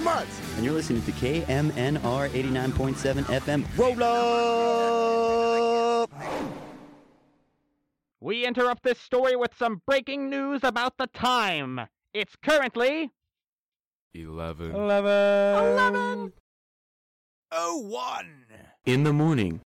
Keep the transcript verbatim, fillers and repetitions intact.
months. And you're listening to K M N R eighty-nine point seven F M. Roll up! We interrupt this story with some breaking news about the time. It's currently... Eleven. Eleven. Oh, one. In the morning.